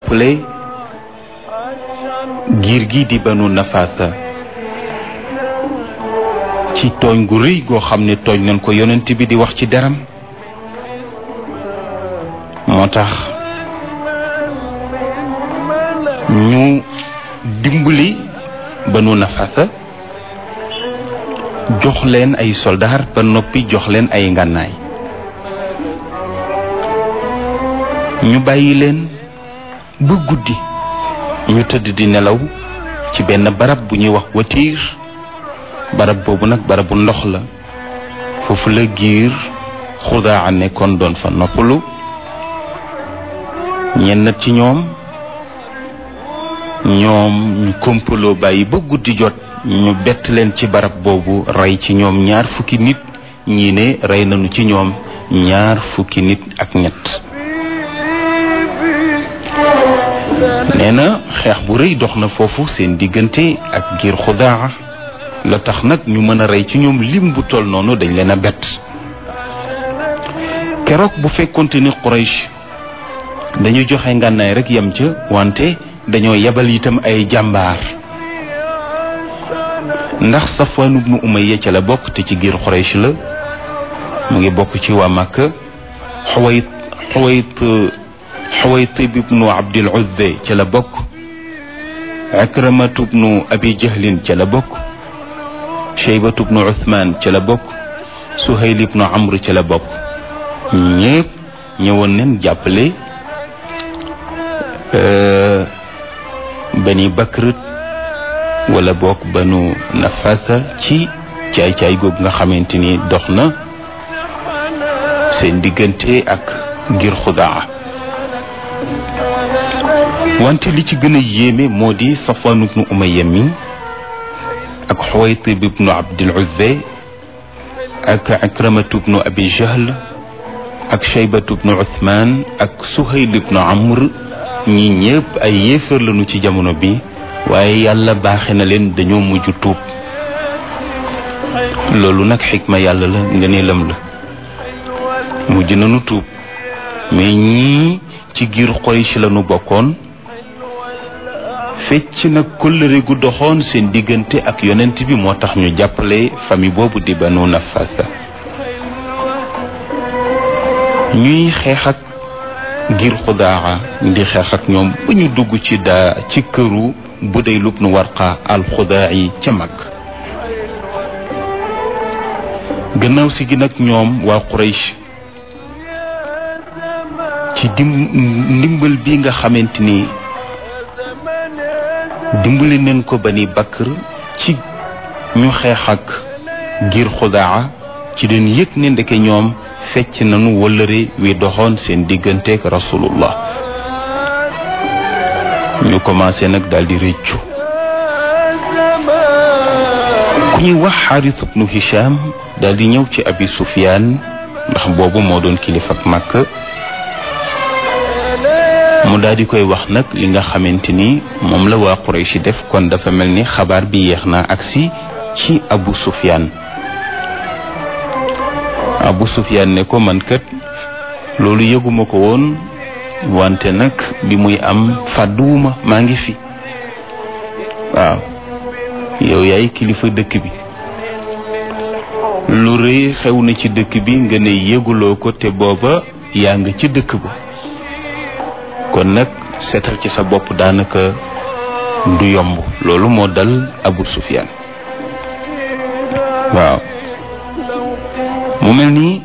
jàppale giir gi di Banu Nafaasa ci tooñ gu rëy goo xam ne tooñ nañ ko yonent bi di wax ci deram moo tax ñu dimbali Banu Nafaasa jox leen ay soldaar ba noppi jox leen ay ngànnaay ñu bàyyi leen ba guddi ñu tëdd di nelaw ci benn barab bu ñuy wax Watiir barab boobu nag barabu ndox la foofu la giir Xudaa nekkoon doon fa noppalu ñenn ci ñoom ñu kompaloo bàyyi ba guddi jot ñu bett leen ci barab boobu rey ci ñoom 2 fukki nit ñii ne rey nañu ci ñoom 2 fukki nit ak ñett nee na xeex bu rëy dox na foofu seen diggante ak giir Xudaa la tax nag ñu mën a rey ci ñoom lim bu toll noonu dañ leen a bett keroog bu fekkonte ni Quraysh dañu joxe ngànnaay rek yem ca wante dañoo yebal itam ay jàmbaar ndax Safwaan ibnu Umayya ca la bokk te ci giir Quraysh la mu ngi bokk ci waa Makka Xuwaytib ibnu Abdil Uzza ca la bokk Ikramatu ibnu Abi Jahlin ca la bokk Shaybatu ibnu Uthman ca la bokk Suhayl ibnu Amr ca la bokk ñépp ñëwoon nañ jàppale Bani Bakr wala bokk Banu Nafaasa ci caay-caay googu nga xamante ni dox na seen diggante ak giir Xudaa wante li ci gën a yéeme moo di Safwaan ibnu Umayya mi ak Xuwaytib ibnu Abdil Uzza ak Ikramatu ibnu Abi Jahl ak Shaybatu ibnu Uthman ak Suhayl ibnu Amr ñi ñëpp ay yéefar lañu ci jamono bi waaye yàlla baaxe na leen dañoo mujj tuub loolu nag xikma yàlla la ngëneelam la mujj nañu tuub mais ñii ci giir Quraysh lañu bokkoon fecc nag kóllëre gu doxoon seen diggante ak yonent bi moo tax ñu jàppale famille boobu di Banu Nafaasa ñuy xeex ak giir Xudaa di xeex ak ñoom ba ñu dugg ci këru Budayl ibnu Warqa al-Xudaa'i ca mag gannaaw si gi nag ñoom waa Quraysh ci ndimbal bi nga xamante ni dimbali neen ko Bani Bakr ci ñu xeex ak giir Xudaa ci den yëg ne ndeke ñoom fecc nañu wëllëre wi doxoon seen digganteek Rasulullah ñu commencé nag daldi réccu ku ñuy wax Xaaris ibnu Hisham daldi ñëw ci Abi Sufyaan ndax boobu moo doon kilifa ak Makka mu daldi koy wax nag li nga xamante ni moom la waa Quraysh def kon dafa mel ni xabaar bi yéex naa agsi ci Abu Sufyaan Abu Sufyaan ne ko man kat loolu yëguma ko woon wante nag bi muy am fàdduwuma maa ngi fi waaw yow yaay kilifa dëkk bi lu rëy xew na ci dëkk bi nga ne yëguloo ko te booba yaa nga ci dëkk ba kon nag seetal ci sa bopp daanaka du yomb loolu moo dal Abu Sufyaan waaw mu mel ni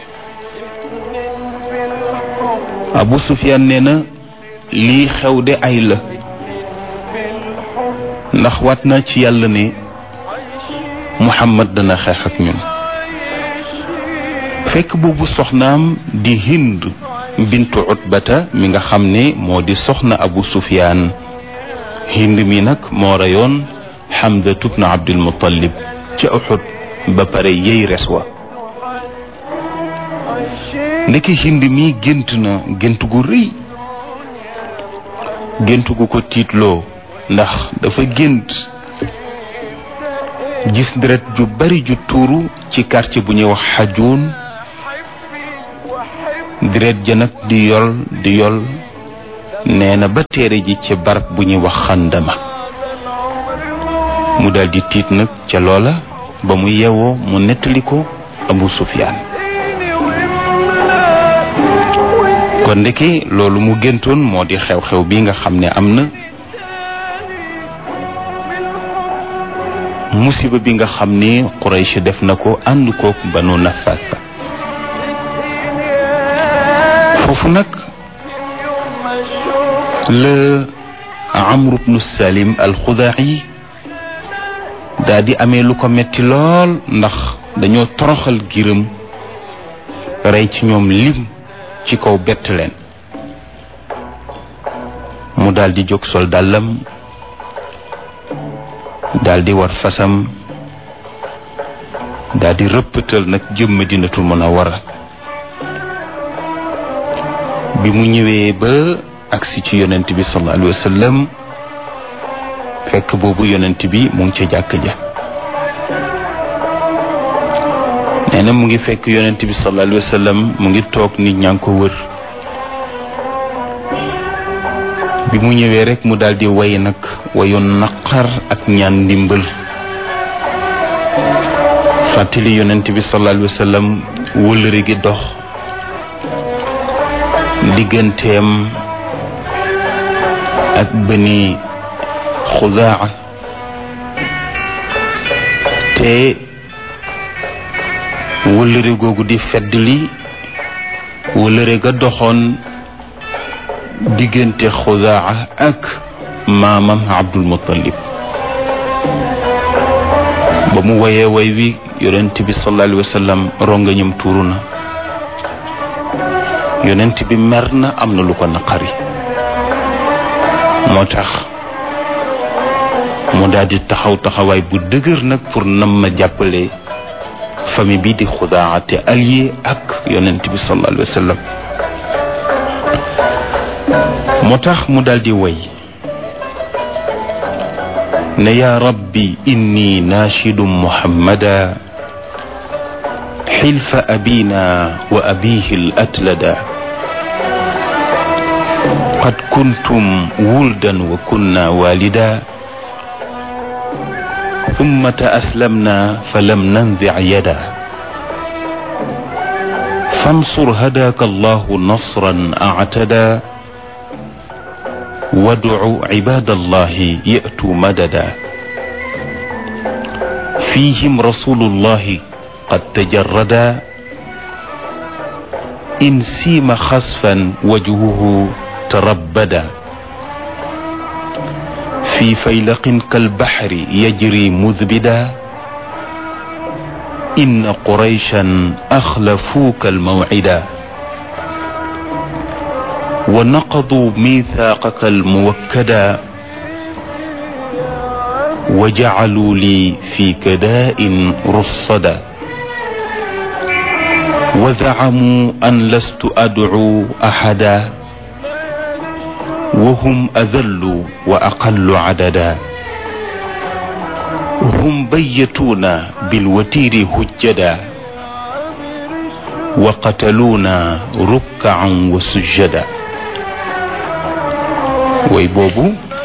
Abu Sufyaan nee na lii xew de ay la ndax waat naa ci yàlla ne Muhammad dana xeex ak ñun fekk boobu soxnaam di Hind bintu Utbata mi nga xam ne moo di soxna Abu Sufyaan Hind mi nag moo reyoon Hamza ibn Abdul Muttalib ca Uhud ba pare yey res wa ndeke Hind mi gént na gént gu rëy gént gu ko tiitloo ndax dafa gént gis deret ju bari ju tuuru ci quartier bu ñuy wax Xajuun deret ja nag di yol nee na ba téere ji ci barab bu ñuy wax Xandama mu daldi tiit nag ca loola ba mu yewoo mu nettali ko Abu Sufyaan kon ndeke loolu mu géntoon moo di xew-xew bi nga xam ne am na musiba bi nga xam ne Quraysh def na ko ànd kook Banu Nafaas foofu nag la Amr ibn Salim al-Xudaa'i daa di amee lu ko metti lool ndax dañoo toroxal giram rey ci ñoom lim ci kaw bett leen mu daldi jóg sol dàllam daldi war fasam daldi rëppatal nag jëm Madinatul Munawwara bi mu ñëwee ba agsi ci yonent bi sallallahu alayhi wa sallam fekk boobu yonent bi mu ngi ca jàkk ja nee na mu ngi fekk yonent bi sallallahu alayhi wa sallam mu ngi toog nit ñaa ngi ko wër bi mu ñëwee rek mu daldi way nag wayu naqar ak ñaan ndimbal fàttali yonent bi sallallahu alayhi wa sallam wëllëre gi dox digganteem ak Bani Xudaa te wëllëre googu di feddli wëllëre ga doxoon diggante Xudaa ak maamam Abdul Muttalib ba mu woyee way wi yonent bi sallallahu alayhi wa sallam rongañam tuuru na yonent bi mer na am na lu ko naqari moo tax mu daldi taxaw taxawaay bu dëgër nag pour nam ma jàppale famille bi di Xudaa te allié ak yonent bi sallallahu alayhi wa sallam moo tax mu daldi way ne yaa rabbi inni naashidu muhammada xilfa abina wa abihi al atlada qad kuntum wuldan wa kunna walida ثم تأسلمنا فلم ننزع يدا فانصر هداك الله نصرا أعتدا وادع عباد الله يأتوا مددا فيهم رسول الله قد تجردا إن سيم خسفا وجهه تربدا في فيلق كالبحر يجري مذبدا إن قريشا أخلفوك الموعدا ونقضوا ميثاقك الموكدا وجعلوا لي في كداء رصدا وزعموا أن لست أدعو أحدا وهم أذل وأقل عددا هم بيتونا بالوتير هجدا وقتلونا ركعا وسجدا ويبوبو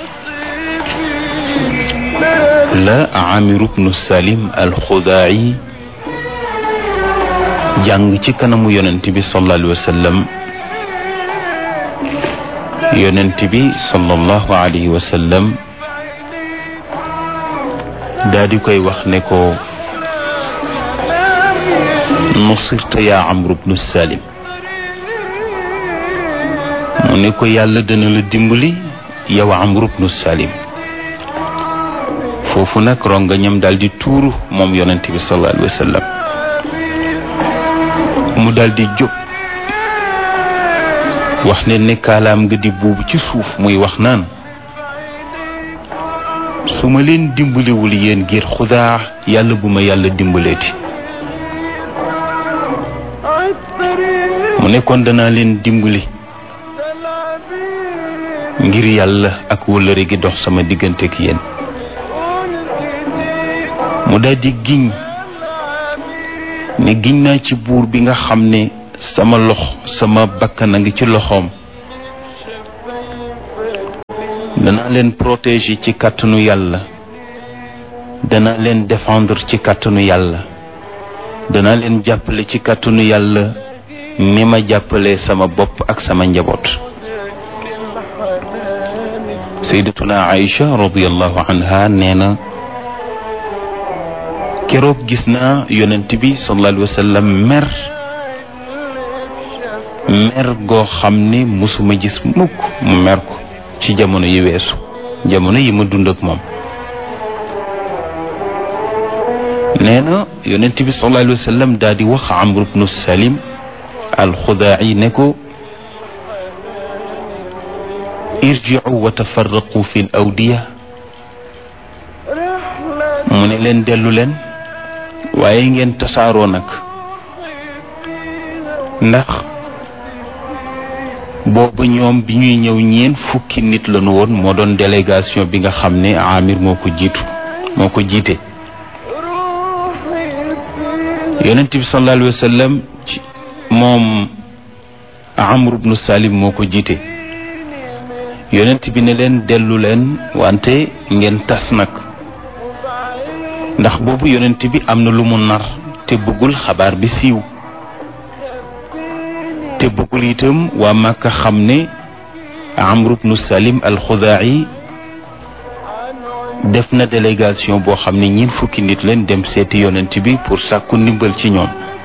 لا عامر بن سالم الخداعي jàng ci kanamu yonent bi sallallahu alayhi wa sallam yonent bi sallallahu alayhi wa sallam daa di koy wax ne ko nusirta yaa Amr ibn Salim mu ne ko yàlla dana la dimbali yow Amr ibn Salim foofu nag rongañam daal di tuuru moom yonent bi sallallahu alayhi wa sallam mu daal di jóg wax ne kaalaam nga di buubu ci suuf muy wax naan su ma leen dimbaliwul yéen ngir Xudaa yàlla bu ma yàlla dimbaleeti mu ne kon danaa leen dimbali ngir yàlla ak wëllëre gi dox sama diggante ak yéen mu daal di giñ ne giñ naa ci buur bi nga xam ne sama bakkan a ngi ci loxoom danaa leen protéger ci kàttanu yàlla, danaa leen défendre ci kàttanu yàlla, danaa leen jàppale ci kàttanu yàlla ni ma jàppale sama bopp ak sama njaboot. sayyidatuna Aïcha radiyallahu anha nee na keroog gis naa yonent bi sallallahu alayhi wa sallam mer goo xam ne musuma gis mukk mu mer ko ci jamono yi weesu, jamono yi ma dund ak moom. nee na yonent bi sallallahu alayhi wa sallam daal di wax Amr ibnu Salim al-Xudaa'i ne ko irji'u wa tafarraqu fi al-awdiya, mu ne leen dellu leen waaye ngeen tasaaroo nag, ndax boobu ñoom bi ñuy ñëw 4 nit lañu woon, moo doon délégation bi nga xam ne Amir moo ko jiite. yonent bi sallallahu alayhi wa sallam moom Amr ibnu Salim moo ko jiite. yonent bi ne leen dellu leen wante ngeen tas nag, ndax boobu yonent bi am na lu mu nar te bëggul xabaar bi siiw, te bëggul itam waa Màkka xam ne Amr ibnu Salim al-Xudaa'i def na délégation boo xam ne 4 nit leen dem seeti yonent bi pour sàkku ndimbal ci ñoom.